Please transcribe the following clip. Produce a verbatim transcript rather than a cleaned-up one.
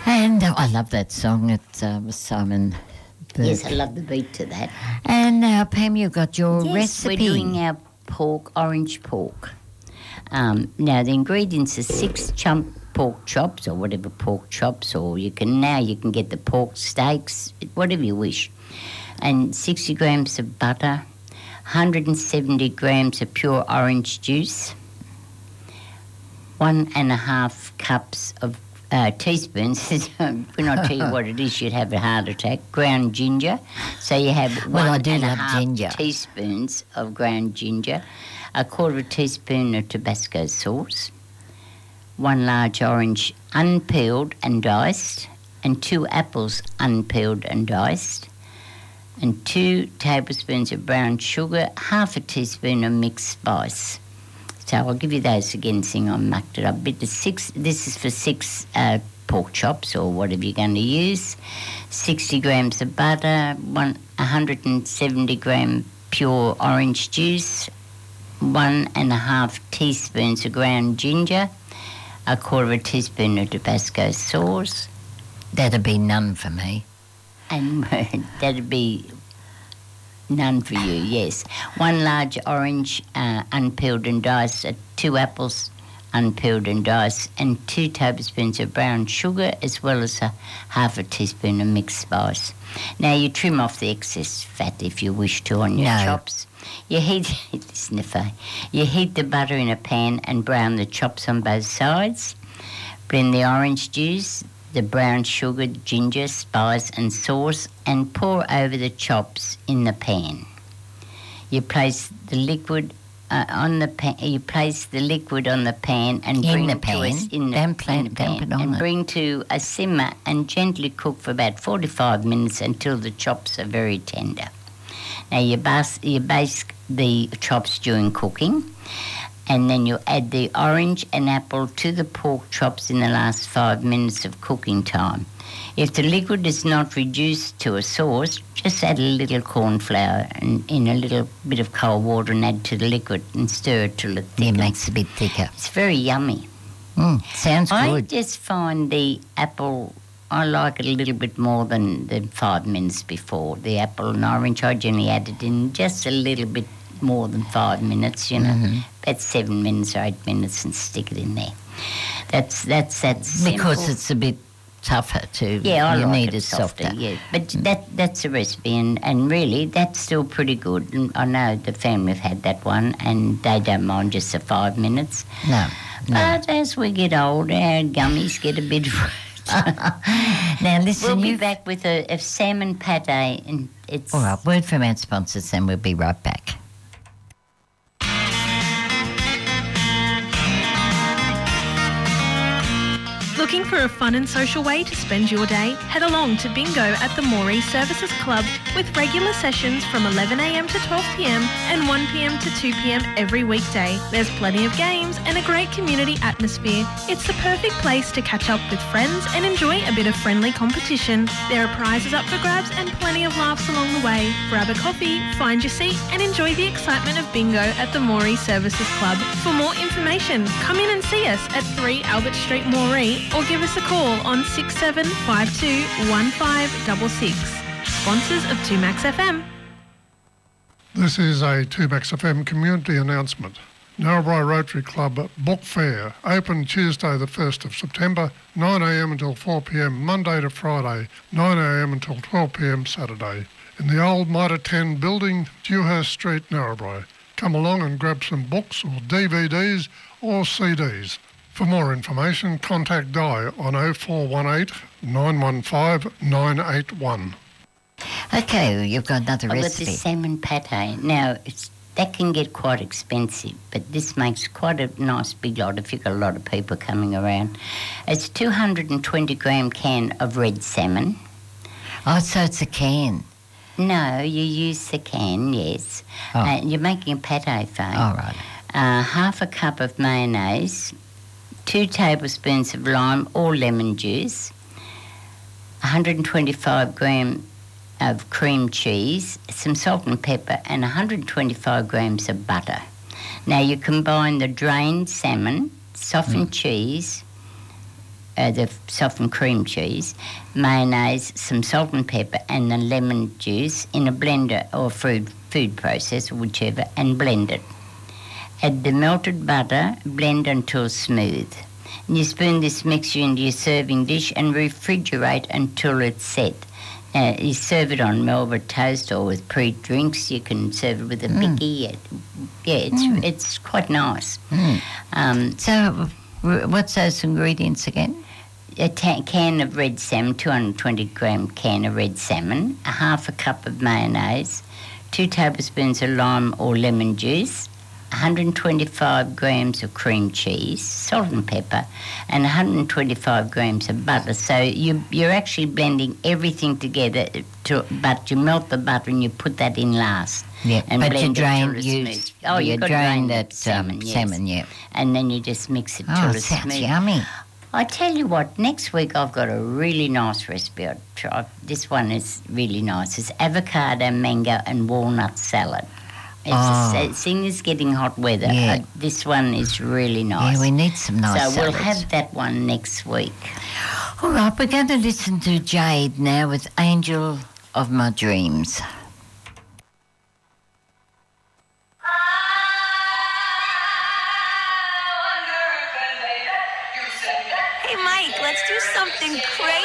And uh, I love that song. It's uh, Simon Burke. Yes, I love the beat to that. And uh, Pam, you've got your yes, recipe. We're doing our pork, orange pork. Um, now, the ingredients are six chump pork chops or whatever pork chops, or you can now you can get the pork steaks, whatever you wish. And sixty grams of butter, one hundred seventy grams of pure orange juice, one and a half cups of uh, teaspoons. When I tell you what it is, you'd have a heart attack. Ground ginger. So you have Well, I one do and a love half ginger. teaspoons of ground ginger, a quarter of a teaspoon of Tabasco sauce, one large orange unpeeled and diced, and two apples unpeeled and diced, and two tablespoons of brown sugar, half a teaspoon of mixed spice. So I'll give you those again, seeing I mucked it up a bit. The six, this is for six uh, pork chops or whatever you're going to use. sixty grams of butter, one, one hundred seventy gram pure orange juice, one and a half teaspoons of ground ginger, a quarter of a teaspoon of Tabasco sauce. That'd be none for me. And that'd be none for you, yes. One large orange uh, unpeeled and diced, uh, two apples unpeeled and diced, and two tablespoons of brown sugar, as well as a half a teaspoon of mixed spice. Now, you trim off the excess fat if you wish to on your No. chops. You heat, listen if I, you heat the butter in a pan and brown the chops on both sides. Blend the orange juice, the brown sugar, ginger, spice and sauce, and pour over the chops in the pan. You place the liquid uh, on the pan. You place the liquid on the pan and In bring the to a, pan? in the, Don't plan- in the don't pan put on and it. bring to a simmer and gently cook for about forty-five minutes until the chops are very tender. Now you bas- you baste the chops during cooking, and then you add the orange and apple to the pork chops in the last five minutes of cooking time. If the liquid is not reduced to a sauce, just add a little corn flour and in a little bit of cold water and add to the liquid and stir it till it It thickens. makes it a bit thicker. It's very yummy. Mm, sounds I good. just find the apple, I like it a little bit more than, than five minutes before. The apple and orange, I generally add it in just a little bit more than five minutes, you know, Mm-hmm. about seven minutes or eight minutes and stick it in there. That's, that's, that's Because simple. it's a bit tougher to Yeah, I you like need it it softer, softer. yeah. But that that's a recipe, and, and really, that's still pretty good. And I know the family have had that one, and they don't mind just the five minutes. No, no. But as we get older, our gummies get a bit... Now listen, We'll be you back with a, a salmon pate, and it's... all right. Word from our sponsors, and we'll be right back. Looking for a fun and social way to spend your day? Head along to Bingo at the Moree Services Club with regular sessions from eleven a m to twelve p m and one p m to two p m every weekday. There's plenty of games and a great community atmosphere. It's the perfect place to catch up with friends and enjoy a bit of friendly competition. There are prizes up for grabs and plenty of laughs along the way. Grab a coffee, find your seat and enjoy the excitement of Bingo at the Moree Services Club. For more information, come in and see us at three Albert Street, Moree, or give us a call on six seven five two one five six six. Sponsors of two Max F M. This is a two Max F M community announcement. Narrabri Rotary Club Book Fair, open Tuesday the first of September, nine a m until four p m, Monday to Friday, nine a m until twelve p m Saturday, in the old Mitre ten building, Dewhurst Street, Narrabri. Come along and grab some books or D V Ds or C Ds. For more information, contact Di on oh four one eight, nine one five, nine eight one. Okay, you've got another I've got recipe. this salmon pate. Now, it's, that can get quite expensive, but this makes quite a nice big lot if you've got a lot of people coming around. It's two hundred twenty gram can of red salmon. Oh, so it's a can. No, you use the can, yes. Oh. Uh, you're making a pate for All right. uh, half a cup of mayonnaise, two tablespoons of lime or lemon juice, one hundred twenty-five gram of cream cheese, some salt and pepper, and one hundred twenty-five grams of butter. Now you combine the drained salmon, softened cheese, uh, the softened cream cheese, mayonnaise, some salt and pepper, and the lemon juice in a blender or food food processor, whichever, and blend it. Add the melted butter, blend until smooth. And you spoon this mixture into your serving dish and refrigerate until it's set. Uh, you serve it on Melba toast or with pre-drinks. You can serve it with a Mm. bicky. Yeah, it's Mm. it's quite nice. Mm. Um, So, r- what's those ingredients again? a ta- can of red salmon, two hundred twenty gram can of red salmon, a half a cup of mayonnaise, two tablespoons of lime or lemon juice, one hundred twenty-five grams of cream cheese, salt and pepper, and one hundred twenty-five grams of butter. So you, you're actually blending everything together, to, but you melt the butter and you put that in last. Yeah, And but you blend it drain, till it's you, smooth. Oh, you you've got to drain drain that salmon, um, yes. salmon, yeah. And then you just mix it Oh, till it it's sounds smooth. yummy. I tell you what, next week I've got a really nice recipe. I'll try. This one is really nice. It's avocado, mango, and walnut salad. It's Oh. a, seeing it's getting hot weather, Yeah. uh, this one is really nice. Yeah, we need some nice so we'll salads. have that one next week. All right, we're going to listen to Jade now with Angel of My Dreams. Hey, Mike, let's do something crazy.